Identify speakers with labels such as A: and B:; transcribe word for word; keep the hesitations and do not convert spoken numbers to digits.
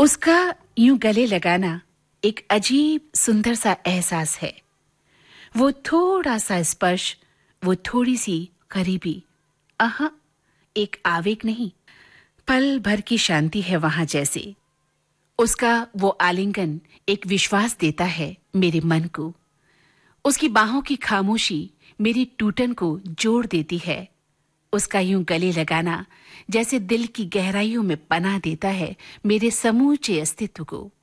A: उसका यूं गले लगाना एक अजीब सुंदर सा एहसास है। वो थोड़ा सा स्पर्श, वो थोड़ी सी करीबी, आहा, एक आवेग नहीं, पल भर की शांति है वहां जैसे। उसका वो आलिंगन एक विश्वास देता है मेरे मन को। उसकी बाहों की खामोशी मेरी टूटन को जोड़ देती है। उसका यूं गले लगाना जैसे दिल की गहराइयों में पनाह देता है मेरे समूचे अस्तित्व को।